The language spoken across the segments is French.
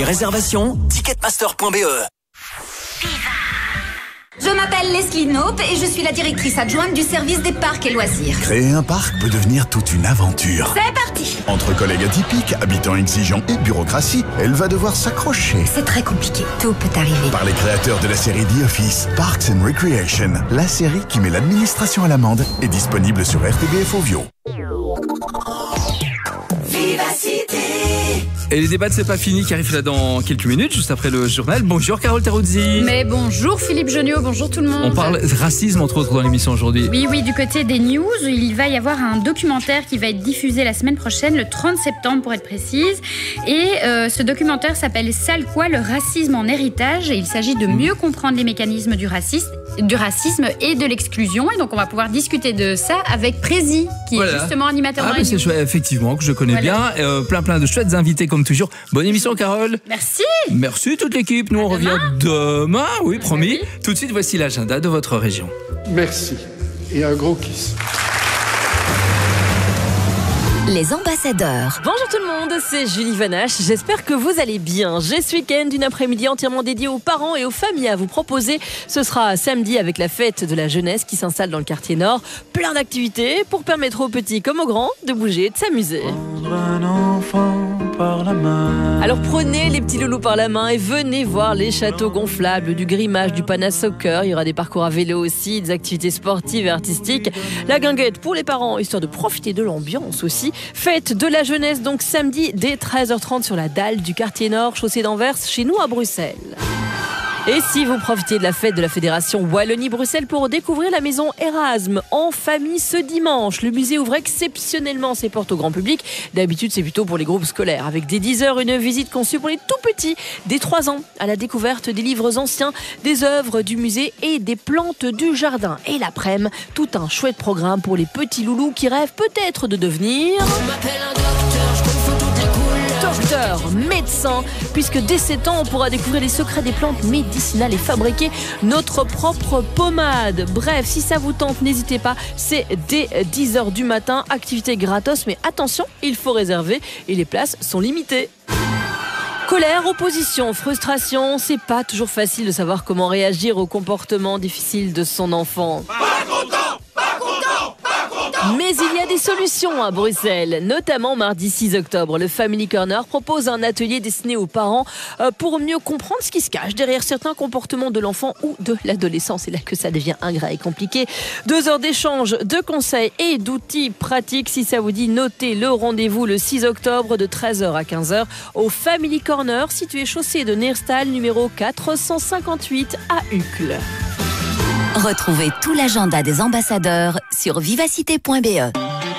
et réservations, ticketmaster.be. Je m'appelle Leslie Knope et je suis la directrice adjointe du service des parcs et loisirs. Créer un parc peut devenir toute une aventure. C'est parti! Entre collègues atypiques, habitants exigeants et bureaucratie, elle va devoir s'accrocher. C'est très compliqué, tout peut arriver. Par les créateurs de la série The Office, Parks and Recreation, la série qui met l'administration à l'amende, est disponible sur RTBF Ovio. Vivacité. Et les débats de C'est pas fini qui arrivent là dans quelques minutes, juste après le journal. Bonjour Carole Teruzzi. Mais bonjour Philippe Geniot, bonjour tout le monde. On parle racisme entre autres dans l'émission aujourd'hui. Oui, du côté des news, il va y avoir un documentaire qui va être diffusé la semaine prochaine, le 30 septembre pour être précise. Et ce documentaire s'appelle Sale quoi, le racisme en héritage. Et il s'agit de mieux comprendre les mécanismes du racisme et de l'exclusion. Et donc on va pouvoir discuter de ça avec Prési, qui est justement animateur dans les c'est news. chouette, effectivement, que je connais bien. Plein de chouettes invités comme toujours. Bonne émission Carole. Merci. Merci toute l'équipe. Nous on revient demain, oui promis. Tout de suite voici l'agenda de votre région. Merci et un gros kiss. Les ambassadeurs. Bonjour tout le monde, c'est Julie Vanache. J'espère que vous allez bien. J'ai ce week-end une après-midi entièrement dédiée aux parents et aux familles à vous proposer. Ce sera samedi avec la fête de la jeunesse qui s'installe dans le quartier nord. Plein d'activités pour permettre aux petits comme aux grands de bouger et de s'amuser. Alors prenez les petits loulous par la main et venez voir les châteaux gonflables, du grimage, du pana soccer. Il y aura des parcours à vélo aussi, des activités sportives et artistiques. La guinguette pour les parents, histoire de profiter de l'ambiance aussi. Fête de la jeunesse donc samedi dès 13h30 sur la dalle du quartier nord, chaussée d'Anvers, chez nous à Bruxelles. Et si vous profitez de la fête de la Fédération Wallonie-Bruxelles pour découvrir la maison Erasme en famille ce dimanche. Le musée ouvre exceptionnellement ses portes au grand public. D'habitude, c'est plutôt pour les groupes scolaires. Avec dès 10h, une visite conçue pour les tout petits, dès 3 ans, à la découverte des livres anciens, des œuvres du musée et des plantes du jardin. Et l'après-midi, tout un chouette programme pour les petits loulous qui rêvent peut-être de devenir... docteur, médecin, puisque dès 7 ans, on pourra découvrir les secrets des plantes médicinales et fabriquer notre propre pommade. Bref, si ça vous tente, n'hésitez pas, c'est dès 10h du matin, activité gratos, mais attention, il faut réserver et les places sont limitées. Colère, opposition, frustration, c'est pas toujours facile de savoir comment réagir au comportement difficile de son enfant. Mais il y a des solutions à Bruxelles, notamment mardi 6 octobre. Le Family Corner propose un atelier destiné aux parents pour mieux comprendre ce qui se cache derrière certains comportements de l'enfant ou de l'adolescent. C'est là que ça devient ingrat et compliqué. 2 heures d'échange, de conseils et d'outils pratiques. Si ça vous dit, notez le rendez-vous le 6 octobre de 13h à 15h au Family Corner, situé chaussée de Neerstal, numéro 458 à Uccle. Retrouvez tout l'agenda des ambassadeurs sur vivacité.be.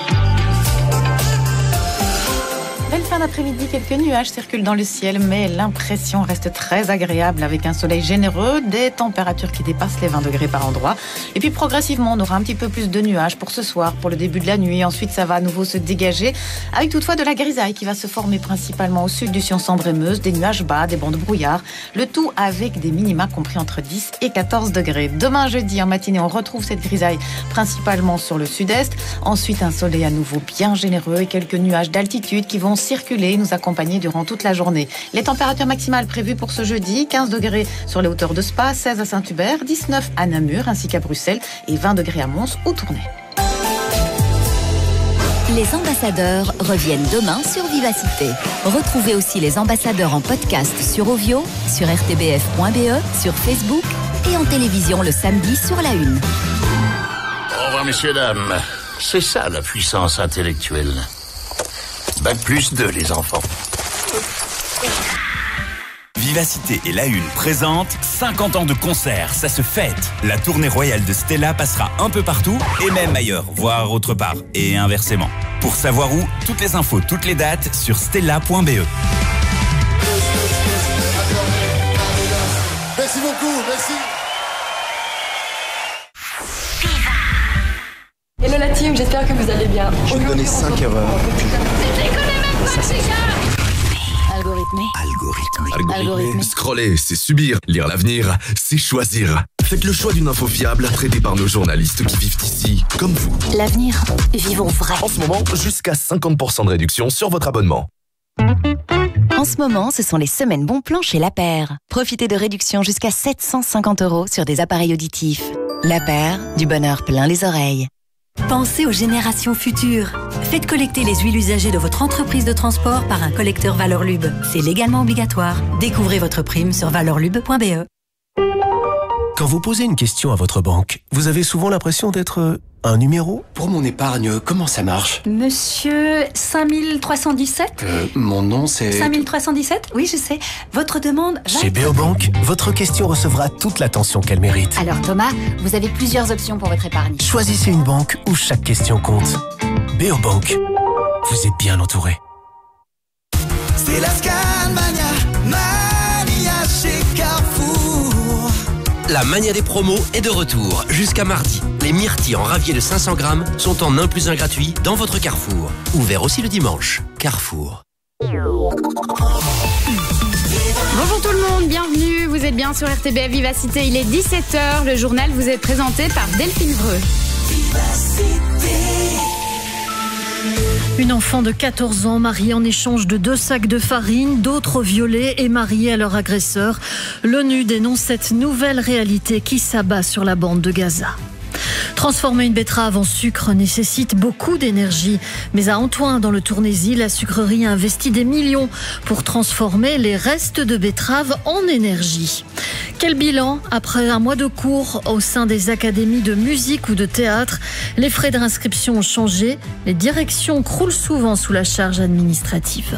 Belle fin d'après-midi, quelques nuages circulent dans le ciel, mais l'impression reste très agréable avec un soleil généreux, des températures qui dépassent les 20 degrés par endroit. Et puis progressivement, on aura un petit peu plus de nuages pour ce soir, pour le début de la nuit. Ensuite, ça va à nouveau se dégager, avec toutefois de la grisaille qui va se former principalement au sud du Sion Sambre et Meuse, des nuages bas, des bancs de brouillard, le tout avec des minima compris entre 10 et 14 degrés. Demain jeudi, en matinée, on retrouve cette grisaille principalement sur le sud-est. Ensuite, un soleil à nouveau bien généreux et quelques nuages d'altitude qui vont circuler et nous accompagner durant toute la journée. Les températures maximales prévues pour ce jeudi, 15 degrés sur les hauteurs de Spa, 16 à Saint-Hubert, 19 à Namur ainsi qu'à Bruxelles et 20 degrés à Mons ou Tournai. Les ambassadeurs reviennent demain sur Vivacité. Retrouvez aussi les ambassadeurs en podcast sur Ovio, sur rtbf.be, sur Facebook et en télévision le samedi sur la 1. Au revoir messieurs, dames. C'est ça la puissance intellectuelle. Bac plus 2 les enfants. Vivacité et La Une présente 50 ans de concert, ça se fête. La tournée royale de Stella passera un peu partout et même ailleurs, voire autre part, et inversement. Pour savoir où, toutes les infos, toutes les dates sur stella.be. Merci beaucoup, merci. Hello la team, j'espère que vous allez bien. Je vais donner 5 erreurs. Algorithmé. Scroller, c'est subir. Lire l'avenir, c'est choisir. Faites le choix d'une info fiable, traitée par nos journalistes qui vivent ici, comme vous. L'avenir, vivons vrai. En ce moment, jusqu'à 50% de réduction sur votre abonnement. En ce moment, ce sont les semaines bons plans chez La Paire. Profitez de réductions jusqu'à 750 € sur des appareils auditifs. La Paire, du bonheur plein les oreilles. Pensez aux générations futures. Faites collecter les huiles usagées de votre entreprise de transport par un collecteur Valorlub. C'est légalement obligatoire. Découvrez votre prime sur valorlub.be. Quand vous posez une question à votre banque, vous avez souvent l'impression d'être un numéro. Pour mon épargne, comment ça marche? Monsieur 5317 Mon nom c'est... 5317 Oui, je sais. Votre demande va... Chez Beobank, votre question recevra toute l'attention qu'elle mérite. Alors Thomas, vous avez plusieurs options pour votre épargne. Choisissez une banque où chaque question compte. Beobank, vous êtes bien entouré. C'est la Scalmania, Mania chez Carrefour. La mania des promos est de retour jusqu'à mardi. Les myrtilles en ravier de 500 grammes sont en 1 + 1 gratuit dans votre Carrefour. Ouvert aussi le dimanche. Carrefour. Bonjour tout le monde, bienvenue. Vous êtes bien sur RTBF Vivacité. Il est 17h. Le journal vous est présenté par Delphine Vreux. Une enfant de 14 ans mariée en échange de 2 sacs de farine, d'autres violées et mariées à leur agresseur. L'ONU dénonce cette nouvelle réalité qui s'abat sur la bande de Gaza. Transformer une betterave en sucre nécessite beaucoup d'énergie. Mais à Antoing, dans le Tournaisis, la sucrerie a investi des millions pour transformer les restes de betterave en énergie. Quel bilan après un mois de cours au sein des académies de musique ou de théâtre? Les frais de réinscription ont changé. Les directions croulent souvent sous la charge administrative.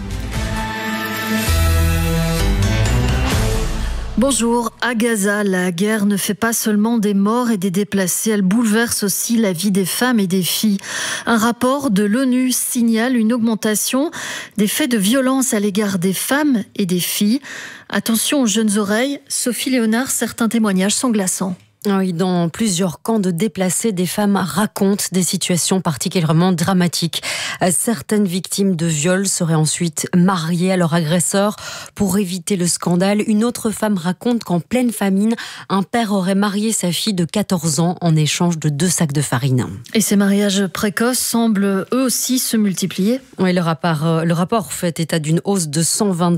Bonjour, à Gaza, la guerre ne fait pas seulement des morts et des déplacés, elle bouleverse aussi la vie des femmes et des filles. Un rapport de l'ONU signale une augmentation des faits de violence à l'égard des femmes et des filles. Attention aux jeunes oreilles, Sophie Léonard, certains témoignages sont glaçants. Oui, dans plusieurs camps de déplacés, des femmes racontent des situations particulièrement dramatiques. Certaines victimes de viols seraient ensuite mariées à leur agresseur pour éviter le scandale. Une autre femme raconte qu'en pleine famine, un père aurait marié sa fille de 14 ans en échange de 2 sacs de farine. Et ces mariages précoces semblent eux aussi se multiplier. Oui, le rapport fait état d'une hausse de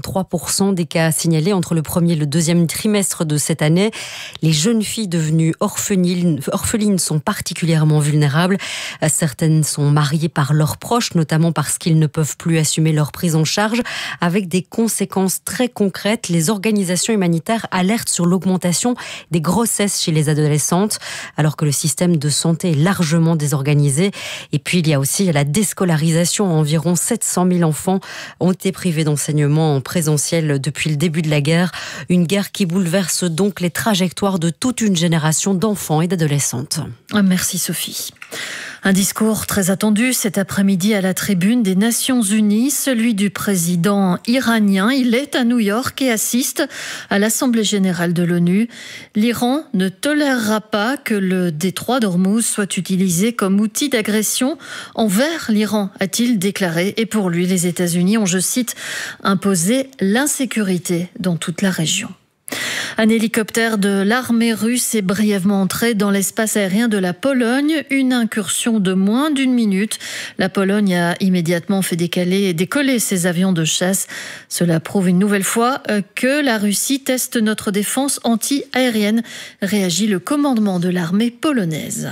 123% des cas signalés entre le premier et le deuxième trimestre de cette année. Les jeunes filles devenues orphelines sont particulièrement vulnérables. Certaines sont mariées par leurs proches, notamment parce qu'ils ne peuvent plus assumer leur prise en charge, avec des conséquences très concrètes. Les organisations humanitaires alertent sur l'augmentation des grossesses chez les adolescentes, alors que le système de santé est largement désorganisé. Et puis il y a aussi la déscolarisation. Environ 700 000 enfants ont été privés d'enseignement en présentiel depuis le début de la guerre. Une guerre qui bouleverse donc les trajectoires de toute une génération d'enfants et d'adolescentes. Merci Sophie. Un discours très attendu cet après-midi à la tribune des Nations Unies, celui du président iranien. Il est à New York et assiste à l'Assemblée générale de l'ONU. L'Iran ne tolérera pas que le détroit d'Ormuz soit utilisé comme outil d'agression envers l'Iran, a-t-il déclaré. Et pour lui, les États-Unis ont, je cite, imposé l'insécurité dans toute la région. Un hélicoptère de l'armée russe est brièvement entré dans l'espace aérien de la Pologne. Une incursion de moins d'1 minute. La Pologne a immédiatement fait décoller ses avions de chasse. Cela prouve une nouvelle fois que la Russie teste notre défense anti-aérienne, réagit le commandement de l'armée polonaise.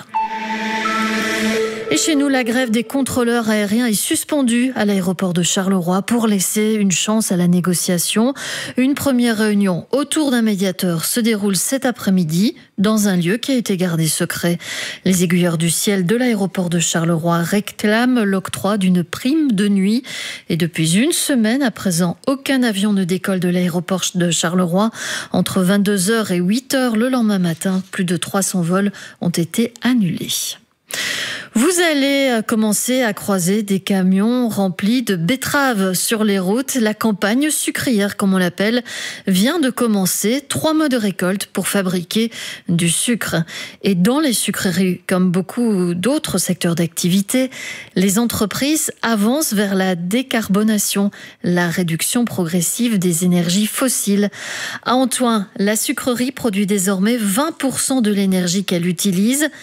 Et chez nous, la grève des contrôleurs aériens est suspendue à l'aéroport de Charleroi pour laisser une chance à la négociation. Une première réunion autour d'un médiateur se déroule cet après-midi dans un lieu qui a été gardé secret. Les aiguilleurs du ciel de l'aéroport de Charleroi réclament l'octroi d'une prime de nuit. Et depuis une semaine à présent, aucun avion ne décolle de l'aéroport de Charleroi. Entre 22h et 8h le lendemain matin, plus de 300 vols ont été annulés. Vous allez commencer à croiser des camions remplis de betteraves sur les routes. La campagne sucrière, comme on l'appelle, vient de commencer. 3 mois de récolte pour fabriquer du sucre. Et dans les sucreries, comme beaucoup d'autres secteurs d'activité, les entreprises avancent vers la décarbonation, la réduction progressive des énergies fossiles. À Antoing, la sucrerie produit désormais 20% de l'énergie qu'elle utilise.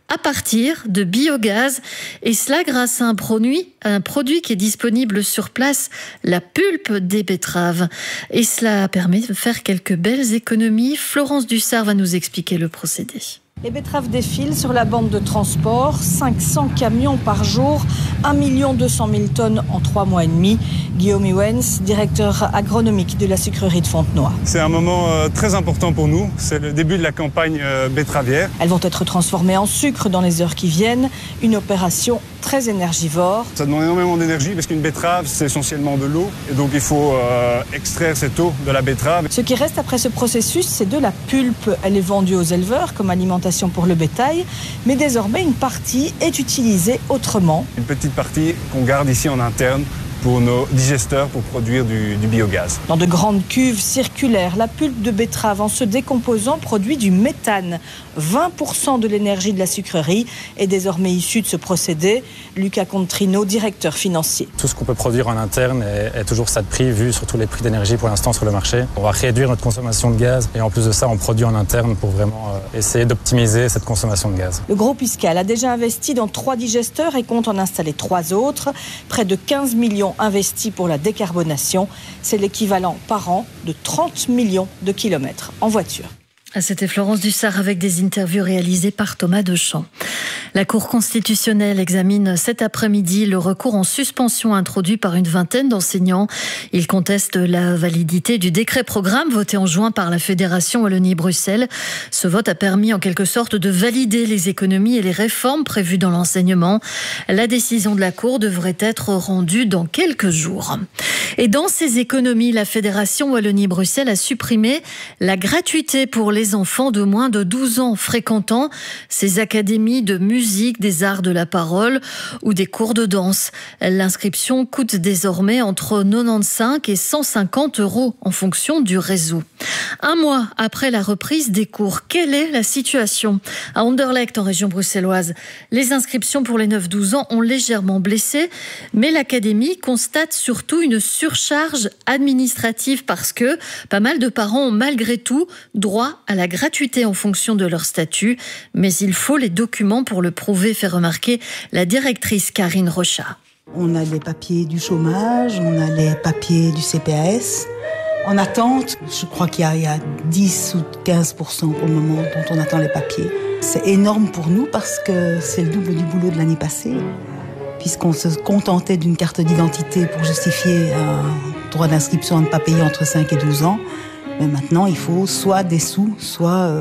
à partir de biogaz, et cela grâce à un produit qui est disponible sur place, la pulpe des betteraves. Et cela permet de faire quelques belles économies. Florence Dussart va nous expliquer le procédé. Les betteraves défilent sur la bande de transport, 500 camions par jour, 1 200 000 tonnes en 3 mois et demi. Guillaume Iwens, directeur agronomique de la sucrerie de Fontenoy. C'est un moment très important pour nous, c'est le début de la campagne betteravière. Elles vont être transformées en sucre dans les heures qui viennent, une opération très énergivore. Ça demande énormément d'énergie parce qu'une betterave c'est essentiellement de l'eau et donc il faut extraire cette eau de la betterave. Ce qui reste après ce processus, c'est de la pulpe. Elle est vendue aux éleveurs comme alimentation pour le bétail, mais désormais une partie est utilisée autrement. Une petite partie qu'on garde ici en interne pour nos digesteurs pour produire du biogaz. Dans de grandes cuves circulaires, la pulpe de betterave en se décomposant produit du méthane. 20% de l'énergie de la sucrerie est désormais issue de ce procédé. Lucas Contrino, directeur financier. Tout ce qu'on peut produire en interne est toujours ça de prix, vu surtout les prix d'énergie pour l'instant sur le marché. On va réduire notre consommation de gaz et en plus de ça, on produit en interne pour vraiment essayer d'optimiser cette consommation de gaz. Le groupe Iscal a déjà investi dans 3 digesteurs et compte en installer 3 autres. Près de 15 millions investis pour la décarbonation. C'est l'équivalent par an de 30 millions de kilomètres en voiture. C'était Florence Dussart avec des interviews réalisées par Thomas Deschamps. La Cour constitutionnelle examine cet après-midi le recours en suspension introduit par une vingtaine d'enseignants. Ils contestent la validité du décret programme voté en juin par la Fédération Wallonie-Bruxelles. Ce vote a permis en quelque sorte de valider les économies et les réformes prévues dans l'enseignement. La décision de la Cour devrait être rendue dans quelques jours. Et dans ces économies, la Fédération Wallonie-Bruxelles a supprimé la gratuité pour les enfants de moins de 12 ans fréquentant ces académies de musique, des arts de la parole ou des cours de danse. L'inscription coûte désormais entre 95 et 150 € en fonction du réseau. Un mois après la reprise des cours, quelle est la situation ? À Anderlecht, en région bruxelloise, les inscriptions pour les 9-12 ans ont légèrement baissé, mais l'académie constate surtout une surcharge administrative parce que pas mal de parents ont malgré tout droit à la gratuité en fonction de leur statut, mais il faut les documents pour le prouver, fait remarquer la directrice Karine Rochat. On a les papiers du chômage, on a les papiers du CPAS. En attente, je crois qu'il y a 10 ou 15% au moment dont on attend les papiers. C'est énorme pour nous parce que c'est le double du boulot de l'année passée, puisqu'on se contentait d'une carte d'identité pour justifier un droit d'inscription à ne pas payer entre 5 et 12 ans. Mais maintenant, il faut soit des sous, soit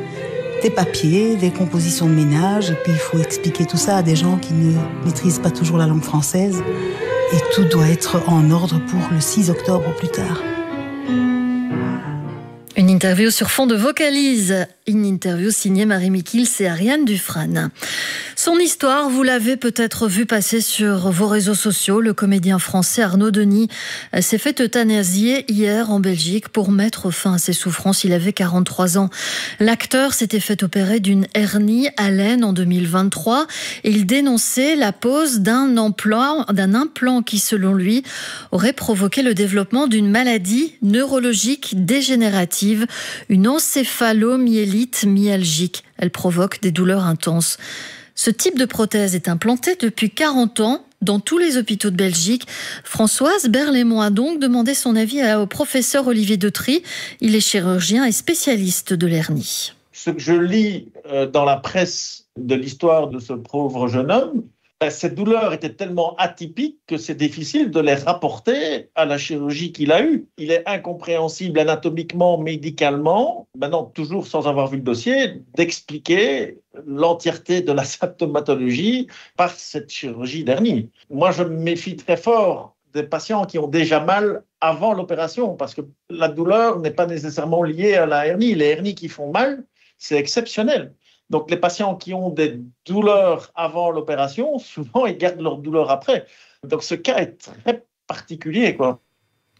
des papiers, des compositions de ménage. Et puis, il faut expliquer tout ça à des gens qui ne maîtrisent pas toujours la langue française. Et tout doit être en ordre pour le 6 octobre au plus tard. Une interview sur fond de Vocalise. Une interview signée Marie Mikils et Ariane Dufresne. Son histoire, vous l'avez peut-être vu passer sur vos réseaux sociaux. Le comédien français Arnaud Denis s'est fait euthanasier hier en Belgique pour mettre fin à ses souffrances. Il avait 43 ans. L'acteur s'était fait opérer d'une hernie à l'aine en 2023 et il dénonçait la pose d'un implant qui, selon lui, aurait provoqué le développement d'une maladie neurologique dégénérative, une encéphalomyélite myalgique. Elle provoque des douleurs intenses. Ce type de prothèse est implanté depuis 40 ans dans tous les hôpitaux de Belgique. Françoise Berlaymont a donc demandé son avis au professeur Olivier Detry. Il est chirurgien et spécialiste de l'hernie. Ce que je lis dans la presse de l'histoire de ce pauvre jeune homme, ces douleurs étaient tellement atypiques que c'est difficile de les rapporter à la chirurgie qu'il a eue. Il est incompréhensible anatomiquement, médicalement, maintenant toujours sans avoir vu le dossier, d'expliquer l'entièreté de la symptomatologie par cette chirurgie d'hernie. Moi, je me méfie très fort des patients qui ont déjà mal avant l'opération, parce que la douleur n'est pas nécessairement liée à la hernie. Les hernies qui font mal, c'est exceptionnel. Donc, les patients qui ont des douleurs avant l'opération, souvent, ils gardent leur douleur après. Donc, ce cas est très particulier, quoi.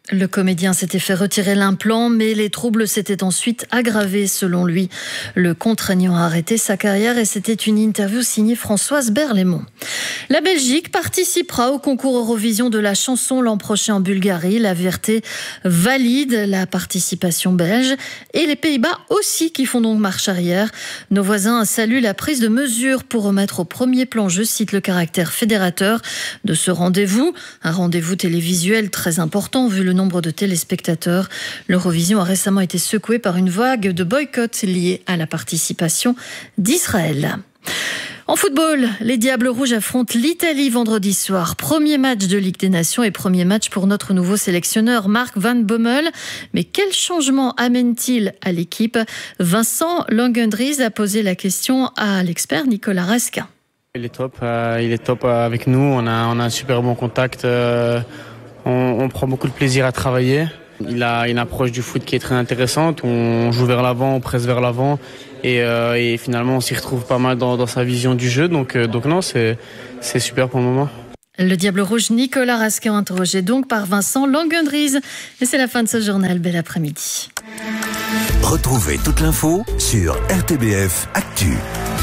Le comédien s'était fait retirer l'implant, mais les troubles s'étaient ensuite aggravés selon lui, le contraignant à arrêter sa carrière, et c'était une interview signée Françoise Berlaymont. La Belgique participera au concours Eurovision de la chanson l'an prochain en Bulgarie. La VRT valide la participation belge et les Pays-Bas aussi qui font donc marche arrière. Nos voisins saluent la prise de mesures pour remettre au premier plan, je cite, le caractère fédérateur de ce rendez-vous. Un rendez-vous télévisuel très important vu le nombre de téléspectateurs. L'Eurovision a récemment été secouée par une vague de boycotts liés à la participation d'Israël. En football, les Diables Rouges affrontent l'Italie vendredi soir. Premier match de Ligue des Nations et premier match pour notre nouveau sélectionneur Mark Van Bommel. Mais quel changement amène-t-il à l'équipe ? Vincent Langendries a posé la question à l'expert Nicolas Raskin. Il est top avec nous. On a un super bon contact. On prend beaucoup de plaisir à travailler. Il a une approche du foot qui est très intéressante. On joue vers l'avant, on presse vers l'avant. Et finalement, on s'y retrouve pas mal dans sa vision du jeu. Donc non, c'est super pour le moment. Le Diable Rouge Nicolas Raskin, interrogé donc par Vincent Langendries. Et c'est la fin de ce journal. Bel après-midi. Retrouvez toute l'info sur RTBF Actu.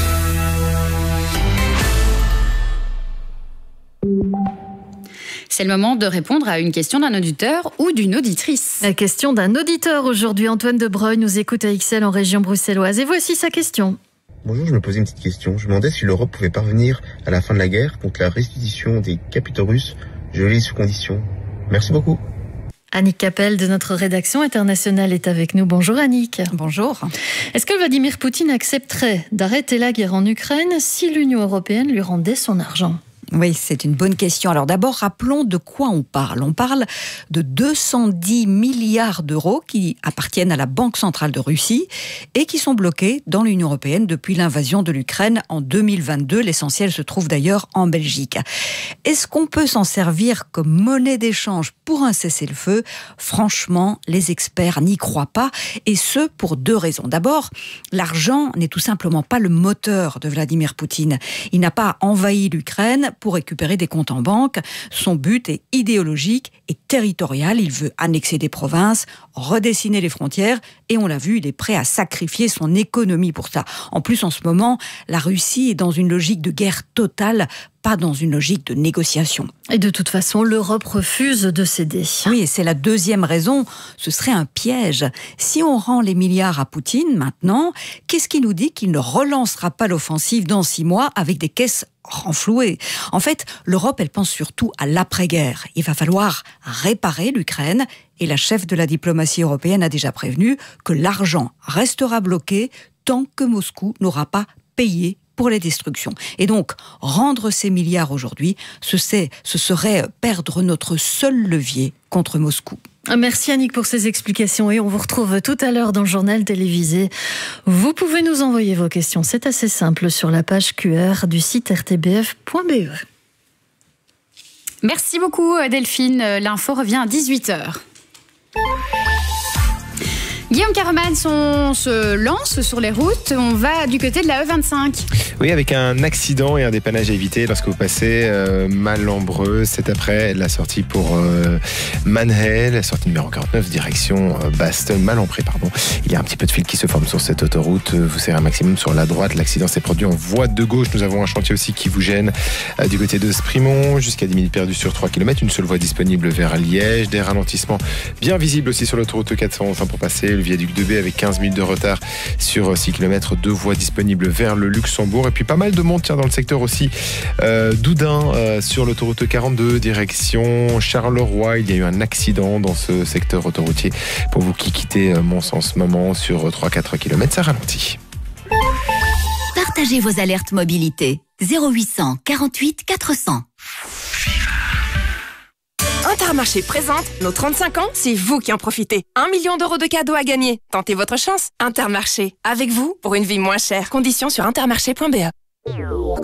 C'est le moment de répondre à une question d'un auditeur ou d'une auditrice. La question d'un auditeur aujourd'hui. Antoine de Breuil nous écoute à Ixelles en région bruxelloise. Et voici sa question. Bonjour, je me posais une petite question. Je me demandais si l'Europe pouvait parvenir à la fin de la guerre contre la restitution des capitaux russes gelés sous conditions. Merci beaucoup. Annick Capel de notre rédaction internationale est avec nous. Bonjour Annick. Bonjour. Est-ce que Vladimir Poutine accepterait d'arrêter la guerre en Ukraine si l'Union européenne lui rendait son argent ? Oui, c'est une bonne question. Alors d'abord, rappelons de quoi on parle. On parle de 210 milliards d'euros qui appartiennent à la Banque centrale de Russie et qui sont bloqués dans l'Union européenne depuis l'invasion de l'Ukraine en 2022. L'essentiel se trouve d'ailleurs en Belgique. Est-ce qu'on peut s'en servir comme monnaie d'échange pour un cessez-le-feu ? Franchement, les experts n'y croient pas, et ce pour deux raisons. D'abord, l'argent n'est tout simplement pas le moteur de Vladimir Poutine. Il n'a pas envahi l'Ukraine pour récupérer des comptes en banque. Son but est idéologique et territorial. Il veut annexer des provinces, redessiner les frontières, et on l'a vu, il est prêt à sacrifier son économie pour ça. En plus, en ce moment, la Russie est dans une logique de guerre totale, pas dans une logique de négociation. Et de toute façon, l'Europe refuse de céder. Oui, et c'est la deuxième raison. Ce serait un piège. Si on rend les milliards à Poutine maintenant, qu'est-ce qui nous dit qu'il ne relancera pas l'offensive dans 6 mois avec des caisses renflouées ? En fait, l'Europe, elle pense surtout à l'après-guerre. Il va falloir réparer l'Ukraine, et la chef de la diplomatie européenne a déjà prévenu que l'argent restera bloqué tant que Moscou n'aura pas payé pour les destructions. Et donc, rendre ces milliards aujourd'hui, ce serait perdre notre seul levier contre Moscou. Merci Annick pour ces explications, et on vous retrouve tout à l'heure dans le journal télévisé. Vous pouvez nous envoyer vos questions, c'est assez simple, sur la page QR du site rtbf.be. Merci beaucoup Delphine, l'info revient à 18h. Guillaume Caraman, on se lance sur les routes. On va du côté de la E25. Oui, avec un accident et un dépannage à éviter lorsque vous passez Malembreux. C'est après la sortie pour Manhel, la sortie numéro 49, direction Bastogne-Malempré, pardon. Il y a un petit peu de fil qui se forme sur cette autoroute. Vous serrez un maximum sur la droite. L'accident s'est produit en voie de gauche. Nous avons un chantier aussi qui vous gêne du côté de Sprimont, jusqu'à 10 minutes perdues sur 3 km. Une seule voie disponible vers Liège. Des ralentissements bien visibles aussi sur l'autoroute 411 pour passer le viaduc de B avec 15 minutes de retard sur 6 km, 2 voies disponibles vers le Luxembourg, et puis pas mal de monde dans le secteur aussi d'Oudin sur l'autoroute 42 direction Charleroi. Il y a eu un accident dans ce secteur autoroutier pour vous qui quittez Mons en ce moment sur 3-4 km, ça ralentit. Partagez vos alertes mobilité 0800 48 400. Intermarché présente nos 35 ans, c'est vous qui en profitez. 1 million d'euros de cadeaux à gagner. Tentez votre chance. Intermarché, avec vous pour une vie moins chère. Conditions sur intermarché.be.